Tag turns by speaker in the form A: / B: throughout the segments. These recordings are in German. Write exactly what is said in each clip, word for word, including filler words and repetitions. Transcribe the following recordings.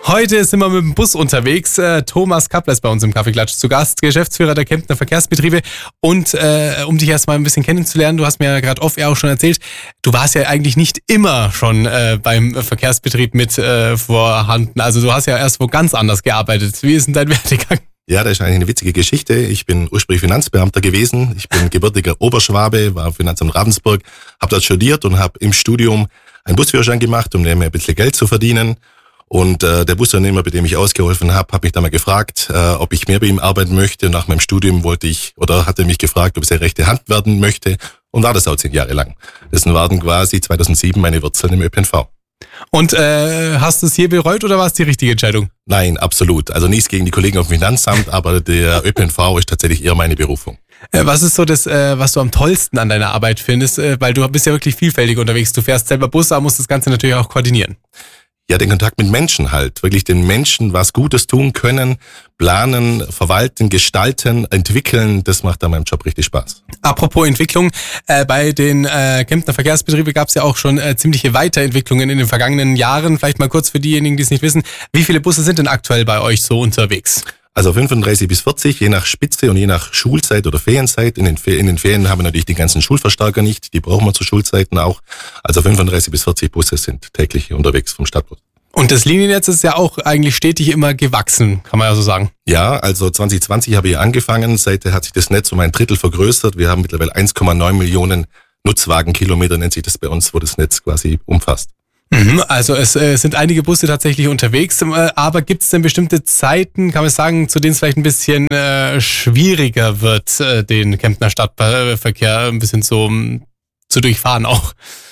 A: Heute sind wir mit dem Bus unterwegs. Äh, Thomas Kappler ist bei uns im Kaffeeklatsch zu Gast, Geschäftsführer der Kemptner Verkehrsbetriebe. Und äh, um dich erstmal ein bisschen kennenzulernen, du hast mir ja gerade off-air auch schon erzählt, du warst ja eigentlich nicht immer schon äh, beim Verkehrsbetrieb mit äh, vorhanden. Also du hast ja erst wo ganz anders gearbeitet. Wie ist denn dein Werdegang?
B: Ja, das ist eigentlich eine witzige Geschichte. Ich bin ursprünglich Finanzbeamter gewesen. Ich bin gebürtiger Oberschwabe, war Finanzamt Ravensburg, habe dort studiert und habe im Studium einen Busführerschein gemacht, um mir ein bisschen Geld zu verdienen. Und äh, der Busunternehmer, bei dem ich ausgeholfen habe, hat mich dann mal gefragt, äh, ob ich mehr bei ihm arbeiten möchte. Und nach meinem Studium wollte ich, oder hat er mich gefragt, ob ich seine rechte Hand werden möchte. Und war das auch zehn Jahre lang. Das waren quasi zweitausendsieben meine Wurzeln im Ö P N V.
A: Und äh, hast du es hier bereut oder war es die richtige Entscheidung?
B: Nein, absolut. Also nichts gegen die Kollegen auf dem Finanzamt, aber der Ö P N V ist tatsächlich eher meine Berufung.
A: Äh, was ist so das, äh, was du am tollsten an deiner Arbeit findest? Äh, weil du bist ja wirklich vielfältig unterwegs. Du fährst selber Bus, aber musst das Ganze natürlich auch koordinieren.
B: Ja, den Kontakt mit Menschen halt. Wirklich den Menschen was Gutes tun können, planen, verwalten, gestalten, entwickeln. Das macht an meinem Job richtig Spaß.
A: Apropos Entwicklung, äh, bei den äh, Kemptner Verkehrsbetriebe gab es ja auch schon äh, ziemliche Weiterentwicklungen in den vergangenen Jahren. Vielleicht mal kurz für diejenigen, die es nicht wissen. Wie viele Busse sind denn aktuell bei euch so unterwegs?
B: Also fünfunddreißig bis vierzig, je nach Spitze und je nach Schulzeit oder Ferienzeit. In den, in den Ferien haben wir natürlich die ganzen Schulverstärker nicht, die brauchen wir zu Schulzeiten auch. Also fünfunddreißig bis vierzig Busse sind täglich unterwegs vom Stadtbus.
A: Und das Liniennetz ist ja auch eigentlich stetig immer gewachsen, kann man ja so sagen.
B: Ja, also zwanzig zwanzig habe ich angefangen, seitdem hat sich das Netz um ein Drittel vergrößert. Wir haben mittlerweile eins Komma neun Millionen Nutzwagenkilometer, nennt sich das bei uns, wo das Netz quasi umfasst.
A: Also es äh, sind einige Busse tatsächlich unterwegs, äh, aber gibt es denn bestimmte Zeiten, kann man sagen, zu denen es vielleicht ein bisschen äh, schwieriger wird, äh, den Kemptner Stadtverkehr ein bisschen so um, zu durchfahren auch?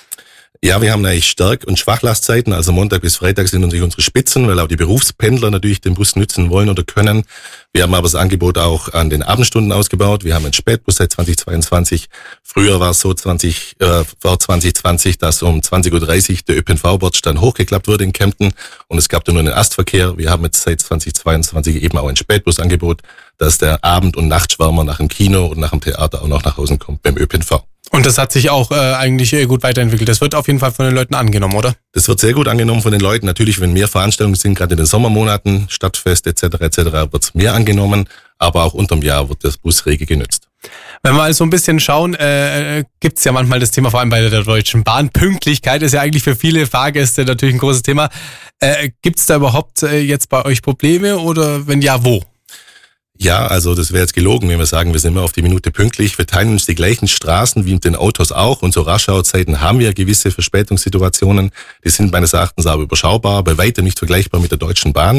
B: Ja, wir haben eigentlich Stark- und Schwachlastzeiten, also Montag bis Freitag sind natürlich unsere Spitzen, weil auch die Berufspendler natürlich den Bus nutzen wollen oder können. Wir haben aber das Angebot auch an den Abendstunden ausgebaut. Wir haben einen Spätbus seit zweitausendzweiundzwanzig. Früher war es so zwanzig, äh, vor zwanzig zwanzig, dass um zwanzig Uhr dreißig der Ö P N V-Bordstein hochgeklappt wurde in Kempten und es gab dann nur einen Astverkehr. Wir haben jetzt seit zweitausendzweiundzwanzig eben auch ein Spätbusangebot, dass der Abend- und Nachtschwärmer nach dem Kino und nach dem Theater auch noch nach Hause kommt beim Ö P N V.
A: Und das hat sich auch äh, eigentlich gut weiterentwickelt. Das wird auf jeden Fall von den Leuten angenommen, oder?
B: Das wird sehr gut angenommen von den Leuten. Natürlich, wenn mehr Veranstaltungen sind, gerade in den Sommermonaten, Stadtfest et cetera et cetera, wird es mehr angenommen. Aber auch unterm Jahr wird das Bus rege genutzt.
A: Wenn wir also ein bisschen schauen, äh, gibt es ja manchmal das Thema, vor allem bei der Deutschen Bahn. Pünktlichkeit ist ja eigentlich für viele Fahrgäste natürlich ein großes Thema. Äh, gibt es da überhaupt äh, jetzt bei euch Probleme oder wenn ja, wo?
B: Ja, also das wäre jetzt gelogen, wenn wir sagen, wir sind immer auf die Minute pünktlich. Wir teilen uns die gleichen Straßen wie mit den Autos auch. Und so Raschauzeiten haben wir gewisse Verspätungssituationen. Die sind meines Erachtens aber überschaubar, bei weitem nicht vergleichbar mit der Deutschen Bahn.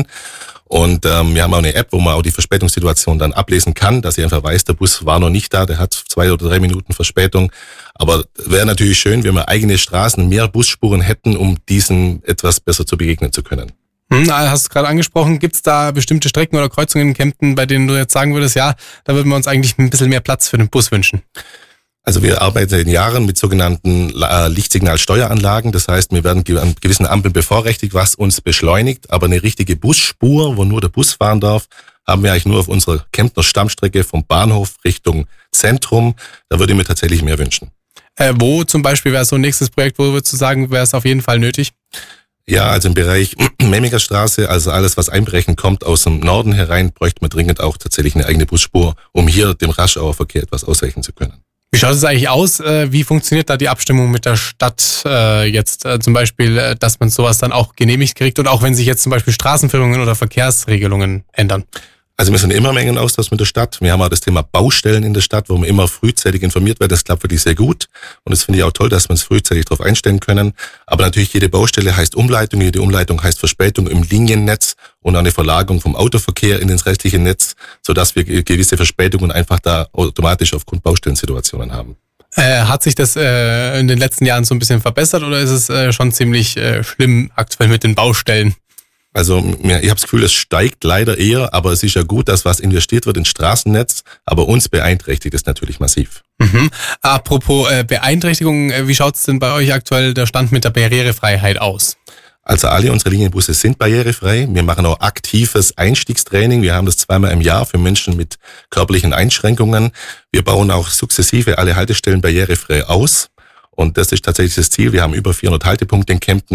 B: Und ähm, wir haben auch eine App, wo man auch die Verspätungssituation dann ablesen kann, dass ich einfach weiß, der Bus war noch nicht da, der hat zwei oder drei Minuten Verspätung. Aber wäre natürlich schön, wenn wir eigene Straßen, mehr Busspuren hätten, um diesen etwas besser zu begegnen zu können.
A: Hm, hast du gerade angesprochen, gibt es da bestimmte Strecken oder Kreuzungen in Kempten, bei denen du jetzt sagen würdest, ja, da würden wir uns eigentlich ein bisschen mehr Platz für den Bus wünschen?
B: Also wir arbeiten seit Jahren mit sogenannten Lichtsignalsteueranlagen. Das heißt, wir werden an gewissen Ampeln bevorrechtigt, was uns beschleunigt. Aber eine richtige Busspur, wo nur der Bus fahren darf, haben wir eigentlich nur auf unserer Kemptner Stammstrecke vom Bahnhof Richtung Zentrum. Da würde ich mir tatsächlich mehr wünschen.
A: Äh, wo zum Beispiel wäre so ein nächstes Projekt, wo würdest du sagen, wäre es auf jeden Fall nötig?
B: Ja, also im Bereich Memminger Straße, also alles, was einbrechen kommt aus dem Norden herein, bräuchte man dringend auch tatsächlich eine eigene Busspur, um hier dem Raschauerverkehr etwas ausweichen zu können.
A: Wie schaut es eigentlich aus? Wie funktioniert da die Abstimmung mit der Stadt jetzt? Zum Beispiel, dass man sowas dann auch genehmigt kriegt und auch wenn sich jetzt zum Beispiel Straßenführungen oder Verkehrsregelungen ändern?
B: Also wir sind immer im engen Austausch mit der Stadt. Wir haben auch das Thema Baustellen in der Stadt, wo man immer frühzeitig informiert wird. Das klappt wirklich sehr gut. Und das finde ich auch toll, dass wir uns frühzeitig darauf einstellen können. Aber natürlich jede Baustelle heißt Umleitung, jede Umleitung heißt Verspätung im Liniennetz und auch eine Verlagerung vom Autoverkehr in ins restliche Netz, sodass wir gewisse Verspätungen einfach da automatisch aufgrund Baustellensituationen haben.
A: Äh, hat sich das äh, in den letzten Jahren so ein bisschen verbessert oder ist es äh, schon ziemlich äh, schlimm aktuell mit den Baustellen?
B: Also ich habe das Gefühl, es steigt leider eher, aber es ist ja gut, dass was investiert wird ins Straßennetz, aber uns beeinträchtigt es natürlich massiv.
A: Mhm. Apropos äh, Beeinträchtigung, wie schaut es denn bei euch aktuell der Stand mit der Barrierefreiheit aus?
B: Also alle unsere Linienbusse sind barrierefrei. Wir machen auch aktives Einstiegstraining. Wir haben das zweimal im Jahr für Menschen mit körperlichen Einschränkungen. Wir bauen auch sukzessive alle Haltestellen barrierefrei aus. Und das ist tatsächlich das Ziel. Wir haben über vierhundert Haltepunkte in Kempten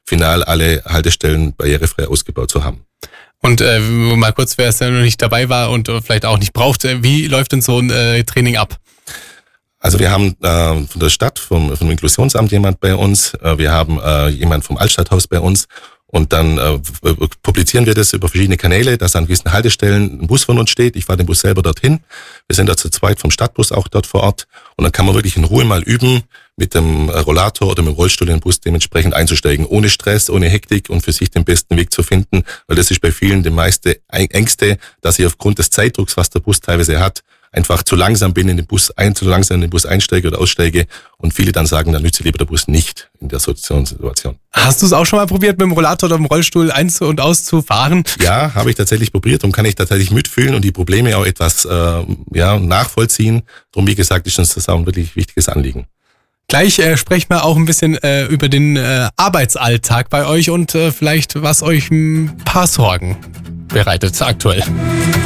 B: final alle Haltestellen barrierefrei ausgebaut zu haben.
A: Und äh, mal kurz, wer es ja noch nicht dabei war und vielleicht auch nicht braucht, wie läuft denn so ein äh, Training ab?
B: Also wir haben äh, von der Stadt, vom, vom Inklusionsamt jemand bei uns, äh, wir haben äh, jemand vom Altstadthaus bei uns und dann äh, publizieren wir das über verschiedene Kanäle, dass an gewissen Haltestellen ein Bus von uns steht. Ich fahre den Bus selber dorthin. Wir sind da zu zweit vom Stadtbus auch dort vor Ort und dann kann man wirklich in Ruhe mal üben, mit dem Rollator oder mit dem Rollstuhl in den Bus dementsprechend einzusteigen, ohne Stress, ohne Hektik und für sich den besten Weg zu finden, weil das ist bei vielen die meiste Ängste, dass ich aufgrund des Zeitdrucks, was der Bus teilweise hat, einfach zu langsam bin in den Bus ein, zu langsam in den Bus einsteige oder aussteige und viele dann sagen, dann nützt lieber der Bus nicht in der Situation.
A: Hast du es auch schon mal probiert, mit dem Rollator oder dem Rollstuhl ein- und auszufahren?
B: Ja, habe ich tatsächlich probiert und kann ich tatsächlich mitfühlen und die Probleme auch etwas äh, ja, nachvollziehen. Darum, wie gesagt, ist uns das auch ein wirklich wichtiges Anliegen.
A: Gleich äh, sprechen wir auch ein bisschen äh, über den äh, Arbeitsalltag bei euch und äh, vielleicht, was euch ein paar Sorgen bereitet aktuell.